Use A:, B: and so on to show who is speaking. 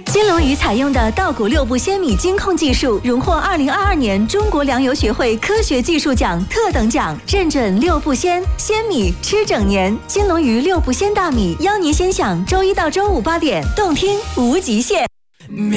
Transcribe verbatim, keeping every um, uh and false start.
A: 金龙鱼采用的稻谷六步鲜米精控技术，荣获二零二二年中国粮油学会科学技术奖特等奖，认准六步鲜，鲜米吃整年。金龙鱼六步鲜大米，邀您先享周一到周五八点，动听无极限。